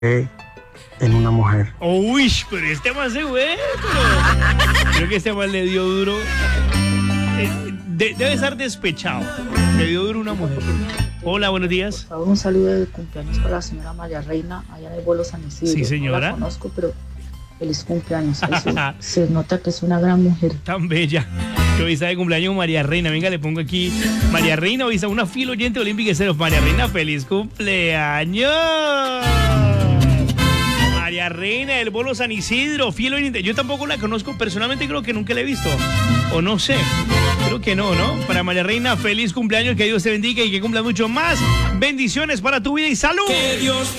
en una mujer. Uy, pero este man se fue, creo que este man le dio duro. Debe estar despechado. Le dio duro una mujer. Hola, buenos días. Por favor, un saludo de cumpleaños para la señora María Reina, allá en el Bolo San Isidro. Sí, señora. No la conozco, pero feliz cumpleaños. Se nota que es una gran mujer. Tan bella. Que hoy está de cumpleaños María Reina. Venga, le pongo aquí. María Reina, hoy está una fiel oyente olímpica. María Reina, feliz cumpleaños. María Reina del Bolo San Isidro, fiel oyente. Yo tampoco la conozco personalmente, creo que nunca la he visto. O no sé. Creo que no, ¿no? Para María Reina, feliz cumpleaños, que Dios te bendiga y que cumpla mucho más. Bendiciones para tu vida y salud. Que Dios te